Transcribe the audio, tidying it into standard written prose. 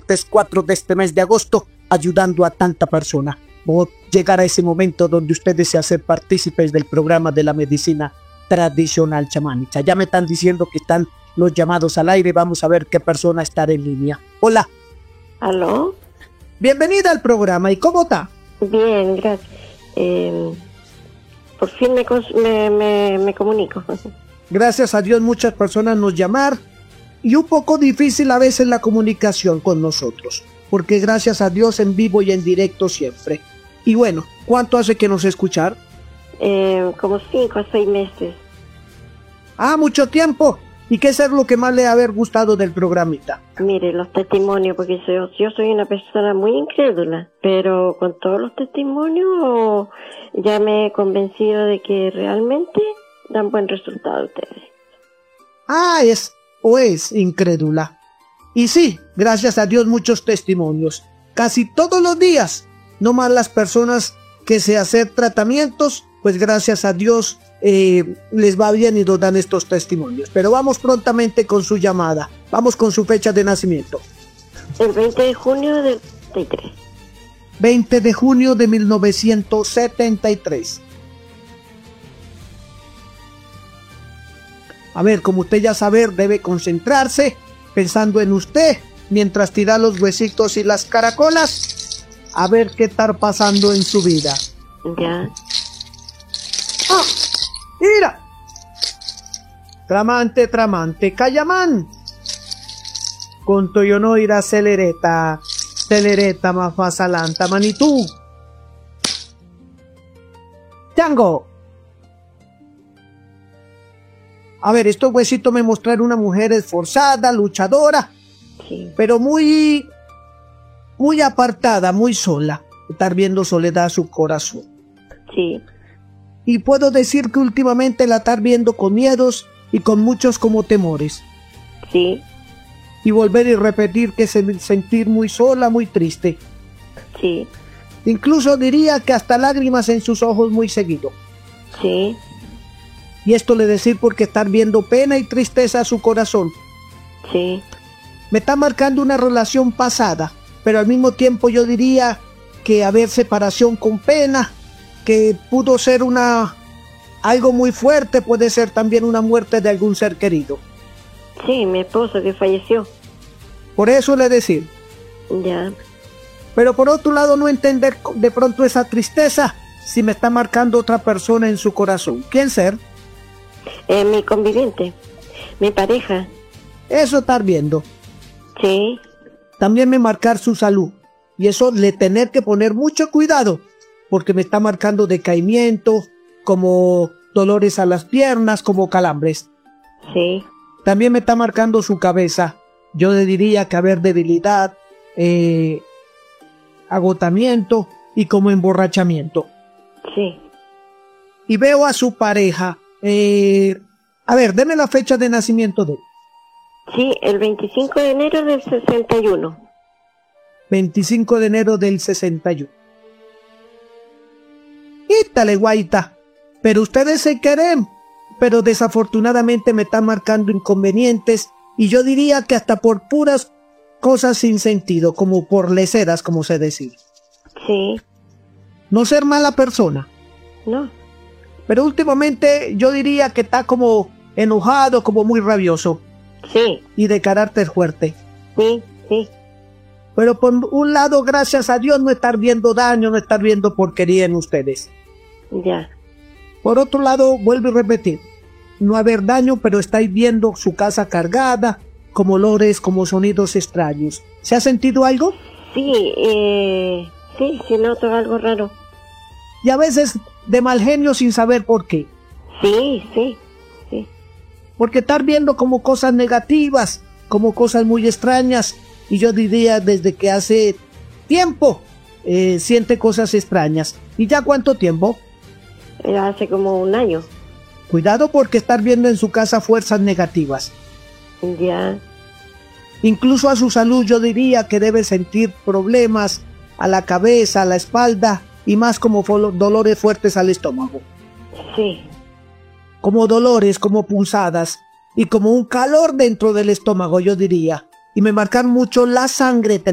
martes 4 de este mes de agosto, ayudando a tanta persona. Vamos a llegar a ese momento donde usted desea ser partícipes del programa de la medicina tradicional chamánica. Ya me están diciendo que están los llamados al aire. Vamos a ver qué persona está en línea. Hola. ¿Aló? Bienvenida al programa. ¿Y cómo está? Bien, gracias. Por fin me comunico. Gracias a Dios muchas personas nos llaman y un poco difícil a veces la comunicación con nosotros, porque gracias a Dios en vivo y en directo siempre. Y bueno, ¿cuánto hace que nos escuchar? Como 5 a 6 meses. Ah, mucho tiempo. ¿Y qué es lo que más le ha haber gustado del programita? Mire, los testimonios, porque yo soy una persona muy incrédula, pero con todos los testimonios ya me he convencido de que realmente dan buen resultado ustedes. Ah, es incrédula. Y sí, gracias a Dios muchos testimonios. Casi todos los días, no más las personas que se hacen tratamientos, pues gracias a Dios les va bien y nos dan estos testimonios. Pero vamos prontamente con su llamada. Vamos con su fecha de nacimiento. El 20 de junio del 73. 20 de junio de 1973. A ver, como usted ya sabe, debe concentrarse pensando en usted mientras tira los huesitos y las caracolas. A ver qué está pasando en su vida. Ya. ¡Ah! ¡Mira! Tramante, Cayamán. Conto yo no irá celereta más fasalanta, manitú. Chango. A ver, estos huesitos me mostraron una mujer esforzada, luchadora, Sí. pero muy apartada, muy sola. Estar viendo soledad a su corazón. Sí. Y puedo decir que últimamente la estar viendo con miedos y con muchos como temores. Sí. Y volver y repetir que sentir muy sola, muy triste. Sí. Incluso diría que hasta lágrimas en sus ojos muy seguido. Sí. Y esto le decir porque estar viendo pena y tristeza a su corazón. Sí. Me está marcando una relación pasada, pero al mismo tiempo yo diría que haber separación con pena, que pudo ser algo muy fuerte, puede ser también una muerte de algún ser querido. Sí, mi esposo que falleció. Por eso le decir. Ya. Pero por otro lado no entender de pronto esa tristeza si me está marcando otra persona en su corazón. ¿Quién ser? Mi conviviente, mi pareja. Eso estar viendo. Sí. También me marcar su salud. Y eso le tener que poner mucho cuidado, porque me está marcando decaimiento, como dolores a las piernas, como calambres. Sí. También me está marcando su cabeza. Yo le diría que haber debilidad, agotamiento y como emborrachamiento. Sí. Y veo a su pareja. A ver, deme la fecha de nacimiento de él. Sí, el 25 de enero del 61. 25 de enero del 61. Ítale, guaita. Pero ustedes se quieren. Pero desafortunadamente me están marcando inconvenientes. Y yo diría que hasta por puras cosas sin sentido. Como por leceras, como se decir. Sí. No ser mala persona. No. Pero últimamente yo diría que está como enojado, como muy rabioso. Sí. Y de carácter fuerte. Sí. Sí. Pero por un lado, gracias a Dios, no estar viendo daño, no estar viendo porquería en ustedes. Ya. Por otro lado, vuelvo a repetir, no haber daño, pero estáis viendo su casa cargada, como olores, como sonidos extraños. ¿Se ha sentido algo? Sí, sí noto algo raro. Y a veces de mal genio sin saber por qué. Sí. Porque estar viendo como cosas negativas, como cosas muy extrañas, y yo diría desde que hace tiempo siente cosas extrañas. ¿Y ya cuánto tiempo? Hace como un año. Cuidado porque estar viendo en su casa fuerzas negativas. Ya. Incluso a su salud yo diría que debe sentir problemas a la cabeza, a la espalda y más como dolores fuertes al estómago. Sí. Como dolores, como punzadas y como un calor dentro del estómago yo diría. Y me marcan mucho la sangre.